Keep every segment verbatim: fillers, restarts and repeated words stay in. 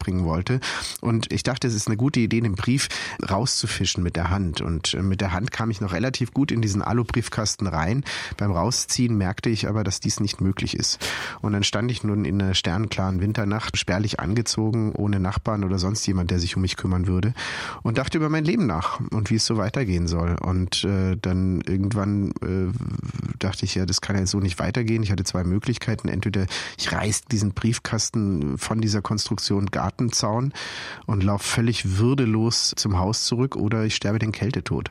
bringen wollte. Und ich dachte, es ist eine gute Idee, den Brief rauszufischen mit der Hand. Und mit der Hand kam ich noch relativ gut in diesen Alubriefkasten rein. Beim Rausziehen merkte ich aber, dass dies nicht möglich ist. Und dann stand ich nun in einer sternklaren Winternacht, spärlich angezogen, ohne Nachbarn oder sonst jemand, der sich um mich kümmern würde, und dachte über mein Leben nach und wie es so weitergehen soll. Und äh, dann irgendwann äh, dachte ich, ja, das kann ja so nicht weitergehen. Ich hatte zwei Möglichkeiten. Entweder ich reiß diesen Briefkasten von dieser Konstruktion Gartenzaun und laufe völlig würdelos zum Haus zurück, oder ich sterbe den Kältetod.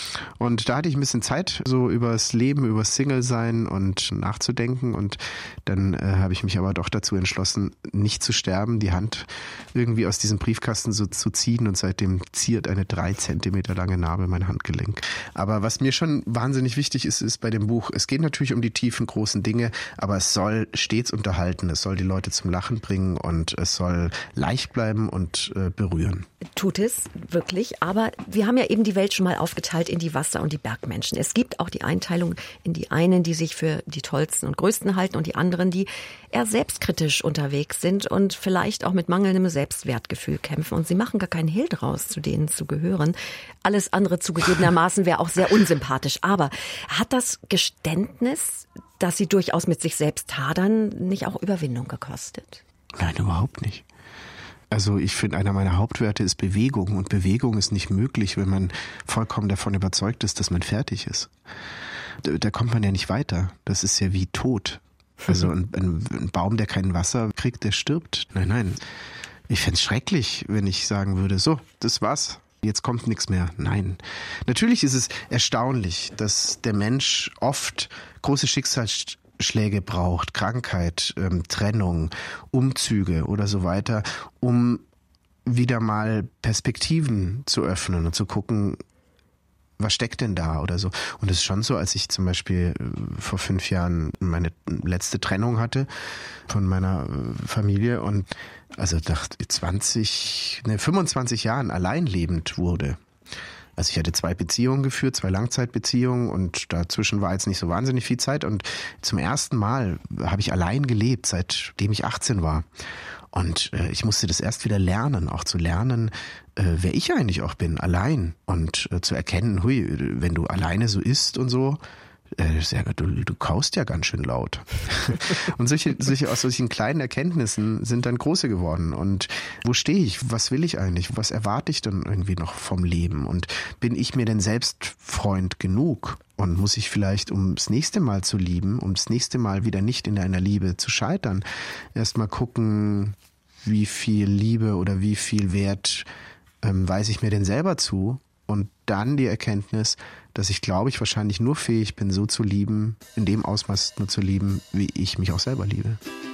Und da hatte ich ein bisschen Zeit, so übers Leben, übers Single-Sein und nachzudenken. Und dann äh, habe ich mich aber doch dazu entschlossen, nicht zu sterben, die Hand irgendwie aus diesem Briefkasten so zu ziehen, und seitdem ziert eine drei Zentimeter lange Narbe mein Handgelenk. Aber was mir schon wahnsinnig wichtig ist, ist bei dem Buch, es geht natürlich um die tiefen, großen Dinge, aber es soll stets unterhalten, es soll die Leute zum Lachen bringen und es soll leicht bleiben und äh, berühren. Tut es, wirklich. Aber wir haben ja eben die Welt schon mal aufgeteilt in die Wasser- und die Bergmenschen. Es gibt auch die Einteilung in die einen, die sich für die tollsten und größten halten, und die anderen, die eher selbstkritisch unterwegs sind und vielleicht auch mit mangelndem Selbstwertgefühl kämpfen. Und sie machen gar keinen Hehl draus, zu denen zu gehören. Alles andere zugegebenermaßen wäre auch sehr unsympathisch. Aber hat das Geständnis, dass sie durchaus mit sich selbst hadern, nicht auch Überwindung gekostet? Nein, überhaupt nicht. Also ich finde, einer meiner Hauptwerte ist Bewegung. Und Bewegung ist nicht möglich, wenn man vollkommen davon überzeugt ist, dass man fertig ist. Da, da kommt man ja nicht weiter. Das ist ja wie tot. Also ein, ein, ein Baum, der kein Wasser kriegt, der stirbt. Nein, nein. Ich fände es schrecklich, wenn ich sagen würde, so, das war's. Jetzt kommt nichts mehr. Nein. Natürlich ist es erstaunlich, dass der Mensch oft große Schicksalsschläge braucht, Krankheit, ähm, Trennung, Umzüge oder so weiter, um wieder mal Perspektiven zu öffnen und zu gucken, was steckt denn da oder so. Und es ist schon so, als ich zum Beispiel vor fünf Jahren meine letzte Trennung hatte von meiner Familie und also nach zwanzig, ne, fünfundzwanzig Jahren allein lebend wurde. Also ich hatte zwei Beziehungen geführt, zwei Langzeitbeziehungen, und dazwischen war jetzt nicht so wahnsinnig viel Zeit, und zum ersten Mal habe ich allein gelebt, seitdem ich achtzehn war. Und äh, ich musste das erst wieder lernen, auch zu lernen, äh, wer ich eigentlich auch bin, allein. Und äh, zu erkennen, hui, wenn du alleine so isst und so, äh, ja, du, du kaust ja ganz schön laut. Und solche, solche, aus solchen kleinen Erkenntnissen sind dann große geworden. Und wo stehe ich? Was will ich eigentlich? Was erwarte ich dann irgendwie noch vom Leben? Und bin ich mir denn selbst Freund genug? Und muss ich vielleicht, um das nächste Mal zu lieben, um das nächste Mal wieder nicht in einer Liebe zu scheitern, erstmal gucken, wie viel Liebe oder wie viel Wert ähm, weise ich mir denn selber zu? Und dann die Erkenntnis, dass ich, glaube ich, wahrscheinlich nur fähig bin, so zu lieben, in dem Ausmaß nur zu lieben, wie ich mich auch selber liebe.